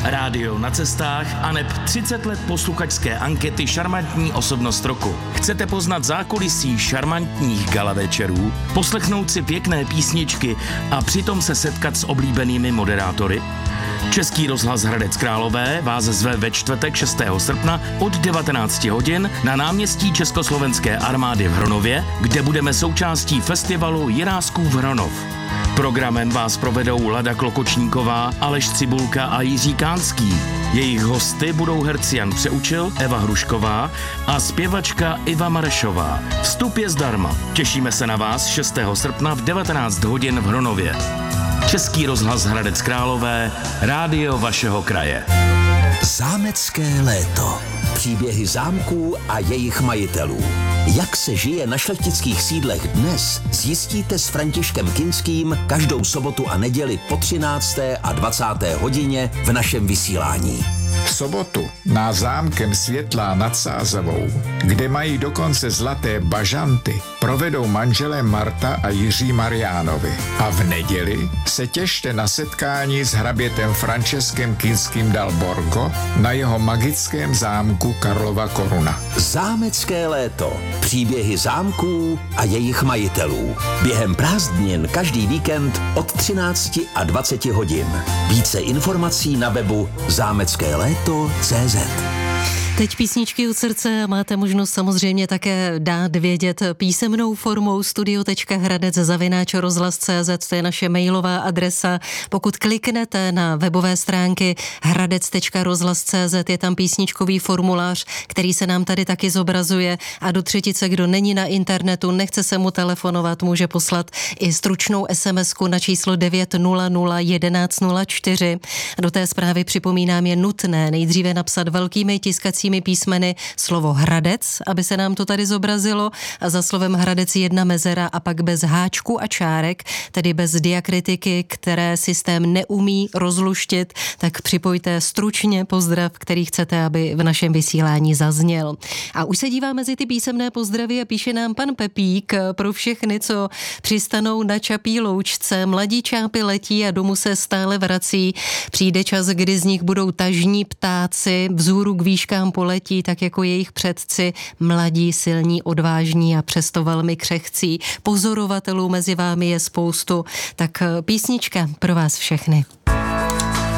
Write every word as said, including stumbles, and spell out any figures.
rádio na cestách aneb třicet let posluchačské ankety Šarmantní osobnost roku. Chcete poznat zákulisí šarmantních gala večerů, poslechnout si pěkné písničky a přitom se setkat s oblíbenými moderátory? Český rozhlas Hradec Králové vás zve ve čtvrtek šestého srpna od devatenácti hodin na náměstí Československé armády v Hronově, kde budeme součástí festivalu Jiráskův Hronov. Programem vás provedou Lada Klokočníková, Aleš Cibulka a Jiří Kánský. Jejich hosty budou herci Jan Přeučil, Eva Hrušková a zpěvačka Iva Marešová. Vstup je zdarma. Těšíme se na vás šestého srpna v devatenáct hodin v Hronově. Český rozhlas Hradec Králové, rádio vašeho kraje. Zámecké léto. Příběhy zámků a jejich majitelů. Jak se žije na šlechtických sídlech dnes, zjistíte s Františkem Kinským každou sobotu a neděli po třinácté a dvacáté hodině v našem vysílání. V sobotu na zámkem Světlá nad Sázavou, kde mají dokonce zlaté bažanty, provedou manželé Marta a Jiří Mariánovi. A v neděli se těšte na setkání s hrabětem Franceskem Kinským dal Borgo na jeho magickém zámku Karlova Koruna. Zámecké léto. Příběhy zámků a jejich majitelů. Během prázdnin každý víkend od třinácti a dvaceti hodin. Více informací na webu zámecké léto tečka cé zet. Teď písničky u srdce a máte možnost samozřejmě také dát vědět písemnou formou studio tečka hradec zavináč rozhlas tečka cé zet, to je naše mailová adresa. Pokud kliknete na webové stránky hradec tečka rozhlas tečka cé zet, je tam písničkový formulář, který se nám tady taky zobrazuje a do třetice, kdo není na internetu, nechce se mu telefonovat, může poslat i stručnou SMSku na číslo devět nula nula jedenáct nula čtyři. Do té zprávy připomínám, je nutné nejdříve napsat velkými tiskacími písmeny slovo Hradec, aby se nám to tady zobrazilo, a za slovem Hradec jedna mezera a pak bez háčku a čárek, tedy bez diakritiky, které systém neumí rozluštit, tak připojte stručně pozdrav, který chcete, aby v našem vysílání zazněl. A už se dívá mezi ty písemné pozdravy a píše nám pan Pepík pro všechny, co přistanou na Čapí loučce. Mladí čápy letí a domů se stále vrací. Přijde čas, kdy z nich budou tažní ptáci, vzhůru k výškám poletí, tak jako jejich předci, mladí, silní, odvážní a přesto velmi křehcí. Pozorovatelů mezi vámi je spoustu, tak písnička pro vás všechny.